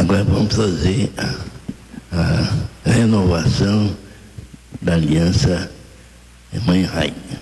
Agora vamos fazer a renovação da aliança Mãe Rainha.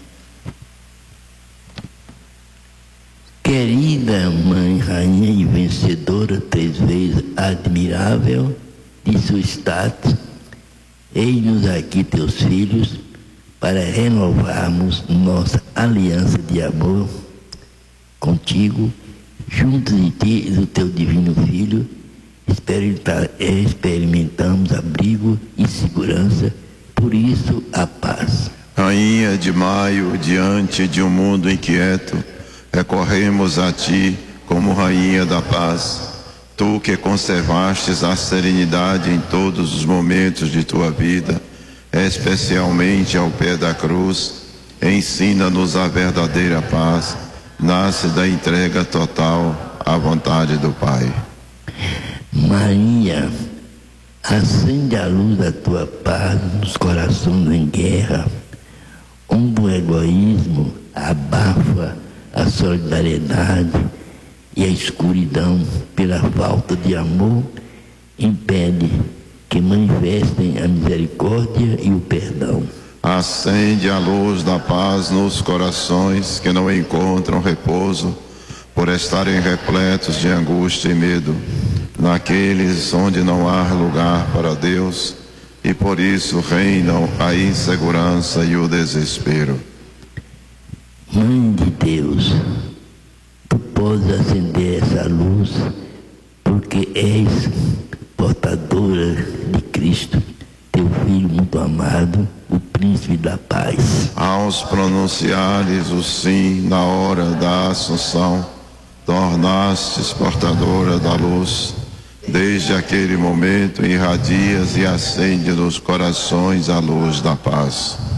Querida Mãe Rainha e vencedora, 3 vezes admirável de seu status, eis-nos aqui, teus filhos, para renovarmos nossa aliança de amor contigo, juntos de ti e do teu divino Filho, experimentamos abrigo e segurança, por isso a paz. Rainha de Maio, diante de um mundo inquieto, recorremos a ti como Rainha da Paz. Tu que conservastes a serenidade em todos os momentos de tua vida, especialmente ao pé da cruz, ensina-nos a verdadeira paz, nasce da entrega total à vontade do Pai. Maria, acende a luz da tua paz nos corações em guerra, onde o egoísmo abafa a solidariedade e a escuridão pela falta de amor impede que manifestem a misericórdia e o perdão. Acende a luz da paz nos corações que não encontram repouso por estarem repletos de angústia e medo, naqueles onde não há lugar para Deus e por isso reinam a insegurança e o desespero. Mãe de Deus, tu podes acender essa luz porque és portadora de Cristo, teu Filho muito amado, o Príncipe da Paz. Aos pronunciares o sim na hora da Assunção, tornastes portadora da luz. Desde aquele momento irradias e acende nos corações a luz da paz.